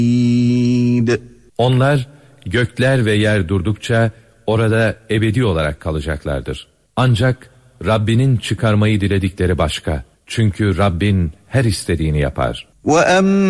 Onlar gökler ve yer durdukça orada ebedi olarak kalacaklardır. Ancak Rabbinin çıkarmayı diledikleri başka. Çünkü Rabbin her istediğini yapar.